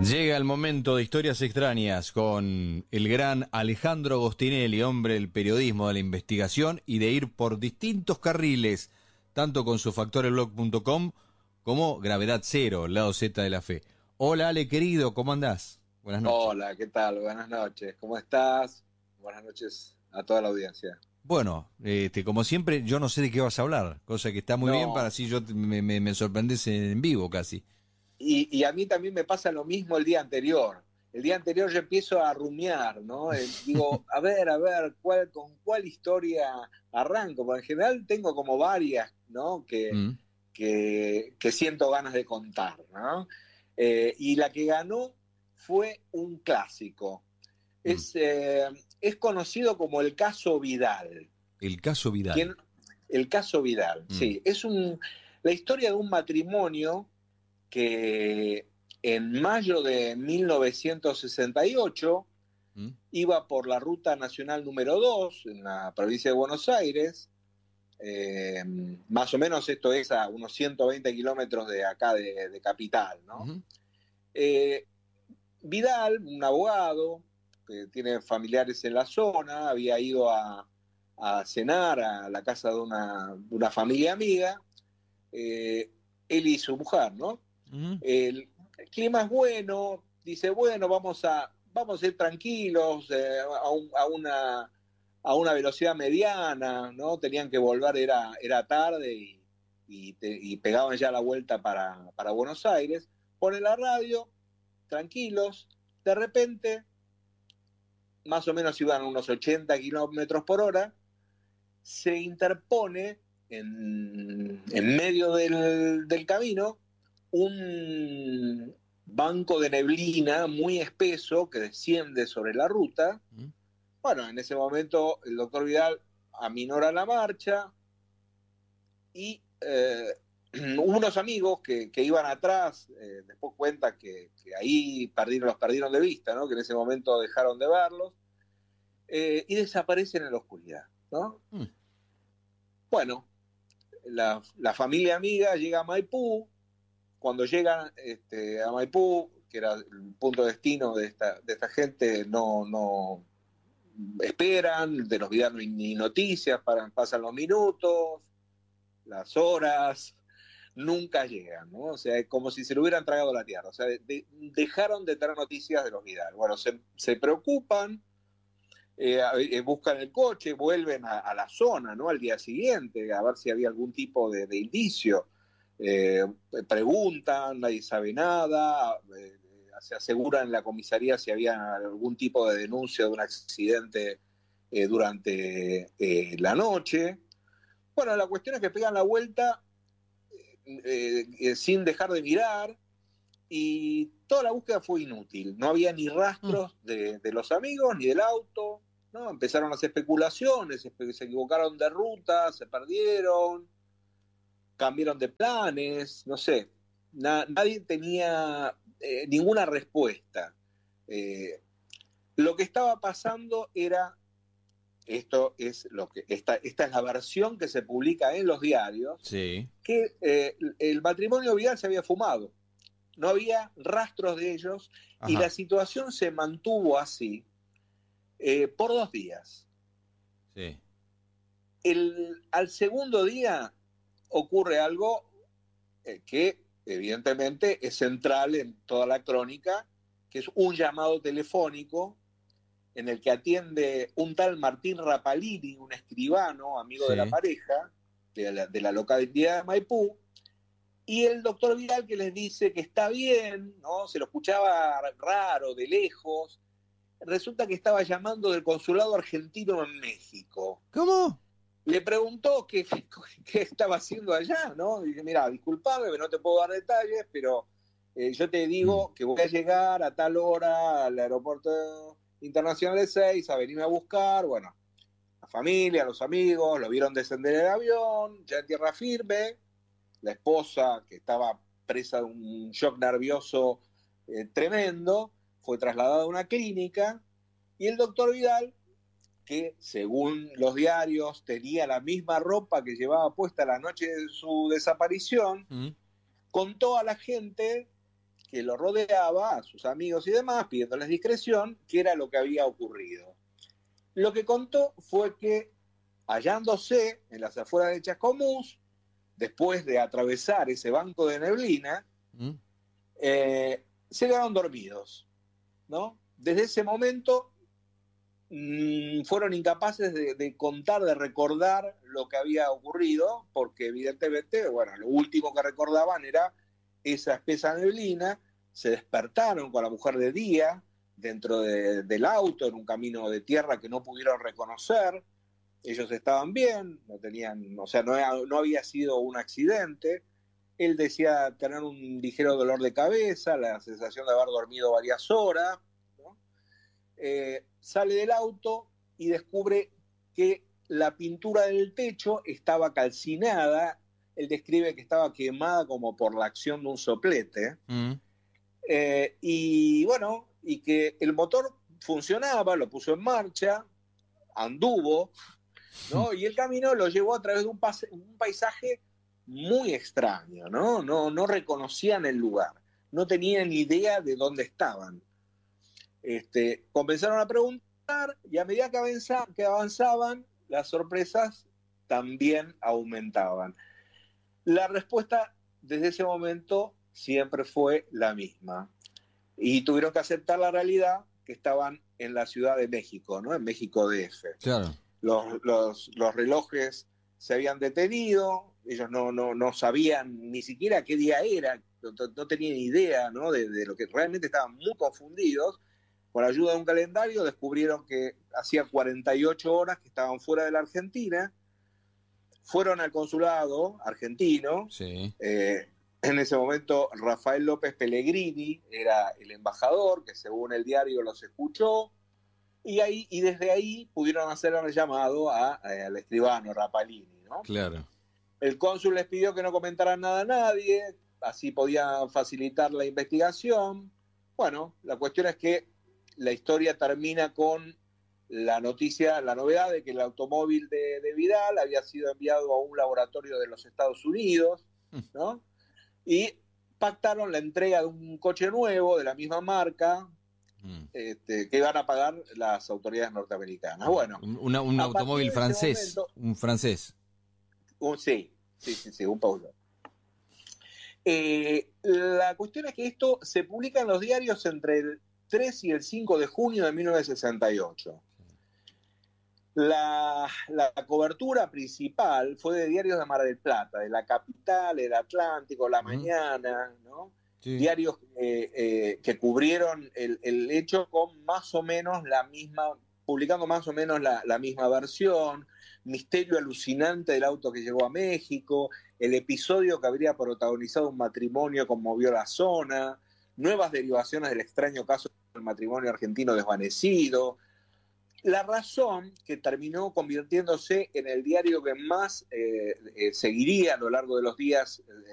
Llega el momento de historias extrañas con el gran Alejandro Agostinelli, hombre del periodismo, de la investigación y de ir por distintos carriles, tanto con su factoresblog.com como Gravedad Cero, el lado Z de la fe. Hola Ale, querido, ¿cómo andás? Buenas noches. Hola, ¿qué tal? Buenas noches. ¿Cómo estás? Buenas noches a toda la audiencia. Bueno, como siempre, yo no sé de qué vas a hablar, cosa que está muy bien para No, así me sorprendes en vivo casi. y a mí también me pasa lo mismo el día anterior. El día anterior yo empiezo a rumiar, ¿no? Digo, ¿con cuál historia arranco? Porque en general tengo como varias, ¿no? Mm, Que siento ganas de contar, ¿no? Y la que ganó fue un clásico. mm. Es conocido como el caso Vidal. El caso Vidal. ¿Quién? El caso Vidal, Mm, sí. La historia de un matrimonio que en mayo de 1968 mm, iba por la ruta nacional número 2 en la provincia de Buenos Aires. Más o menos esto es a unos 120 kilómetros de acá de Capital, ¿no? ujú. Eh, Vidal, un abogado que tiene familiares en la zona, había ido a cenar a la casa de una familia amiga, él y su mujer, ¿no? Ujú. El clima es bueno, dice, bueno, vamos a ir tranquilos, a una velocidad mediana, ¿no? Tenían que volver, era tarde y pegaban ya la vuelta para Buenos Aires. Pone la radio, tranquilos, de repente, más o menos iban a unos 80 kilómetros por hora, se interpone en medio del camino un banco de neblina muy espeso que desciende sobre la ruta. Mm. Bueno, en ese momento el doctor Vidal aminora la marcha y unos amigos que iban atrás, después cuenta que ahí los perdieron de vista, ¿no? Que en ese momento dejaron de verlos, y desaparecen en la oscuridad, ¿no? Mm. Bueno, la familia amiga llega a Maipú. Cuando llegan a Maipú, que era el punto de destino de esta gente, no esperan, de los videos ni noticias, pasan los minutos, las horas, nunca llegan, ¿no? O sea, es como si se lo hubieran tragado la tierra. O sea, dejaron de tener noticias de los Vidal. Bueno, se preocupan, buscan el coche, vuelven a la zona, ¿no? Al día siguiente, a ver si había algún tipo de indicio. Eh, Preguntan, nadie sabe nada, se aseguran en la comisaría si había algún tipo de denuncia de un accidente durante la noche. Bueno, la cuestión es que pegan la vuelta sin dejar de mirar y toda la búsqueda fue inútil. No había ni Mm. rastros de los amigos ni del auto, ¿no? Empezaron las especulaciones, se equivocaron de ruta, se perdieron, cambiaron de planes, no sé. Nadie tenía ninguna respuesta. Eh, lo que estaba pasando era, esta es la versión que se publica en los diarios, Sí. que el matrimonio Vidal se había fumado. No había rastros de ellos y la Ajá. situación se mantuvo así por 2 días. Sí. Al segundo día ocurre algo que evidentemente es central en toda la crónica, que es un llamado telefónico en el que atiende un tal Martín Rapalini, un escribano, amigo de la Sí. pareja, de la localidad de Maipú, y el doctor Vidal que les dice que está bien, ¿no? Se lo escuchaba raro, de lejos. Resulta que estaba llamando del consulado argentino en México. ¿Cómo? Le preguntó qué estaba haciendo allá, ¿no? Dice, mira, disculpame, no te puedo dar detalles, pero yo te Mm. digo que voy a llegar a tal hora al aeropuerto internacional de Ezeiza, a venirme a buscar. Bueno, la familia, los amigos, lo vieron descender el avión, ya en tierra firme. La esposa, que estaba presa de un shock nervioso tremendo, fue trasladada a una clínica y el doctor Vidal, que según los diarios tenía la misma ropa que llevaba puesta la noche de su desaparición, Mm. contó a la gente que lo rodeaba, a sus amigos y demás, pidiéndoles discreción, qué era lo que había ocurrido. Lo que contó fue que, hallándose en las afueras de Chascomús, después de atravesar ese banco de neblina, se quedaron dormidos, ¿no? Desde ese momento fueron incapaces de contar, de recordar lo que había ocurrido, porque evidentemente, bueno, lo último que recordaban era esa espesa neblina. Se despertaron con la mujer de día dentro del auto, en un camino de tierra que no pudieron reconocer. Ellos estaban bien, no tenían, o sea, no había sido un accidente. Él decía tener un ligero dolor de cabeza, la sensación de haber dormido varias horas, ¿no? Sale del auto y descubre que la pintura del techo estaba calcinada. Él describe que estaba quemada como por la acción de un soplete. Y bueno, y que el motor funcionaba, lo puso en marcha, anduvo, ¿no? Y el camino lo llevó a través de un paisaje muy extraño, ¿no? No reconocían el lugar, no tenían idea de dónde estaban. Comenzaron a preguntar y a medida que avanzaban, las sorpresas también aumentaban. La respuesta desde ese momento siempre fue la misma. Y tuvieron que aceptar la realidad que estaban en la Ciudad de México, ¿no? En México DF. Claro. Los relojes se habían detenido, ellos no sabían ni siquiera qué día era, no tenían idea, ¿no? de lo que realmente estaban muy confundidos. Con la ayuda de un calendario descubrieron que hacía 48 horas que estaban fuera de la Argentina. Fueron al consulado argentino. Sí. En ese momento Rafael López Pellegrini era el embajador, que según el diario los escuchó, y desde ahí pudieron hacer el llamado al escribano Rapalini, ¿no? Claro. El cónsul les pidió que no comentaran nada a nadie, así podían facilitar la investigación. Bueno, la cuestión es que la historia termina con la novedad de que el automóvil de Vidal había sido enviado a un laboratorio de los Estados Unidos, ¿no? Y pactaron la entrega de un coche nuevo de la misma marca, que iban a pagar las autoridades norteamericanas. Bueno, un automóvil francés, momento, un francés. Sí, un Peugeot. La cuestión es que esto se publica en los diarios entre el 3 y el 5 de junio de 1968. La cobertura principal fue de diarios de Mar del Plata, de La Capital, El Atlántico, La Mañana, ¿no? Sí. Diarios que cubrieron el hecho con más o menos la misma, publicando más o menos la misma versión. Misterio alucinante del auto que llegó a México, el episodio que habría protagonizado un matrimonio conmovió la zona, nuevas derivaciones del extraño caso del matrimonio argentino desvanecido. La Razón, que terminó convirtiéndose en el diario que más seguiría a lo largo de los días